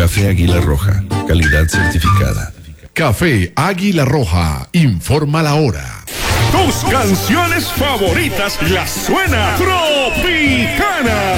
Café Águila Roja, calidad certificada. Café Águila Roja, informa la hora. Tus canciones favoritas las suena Tropicana.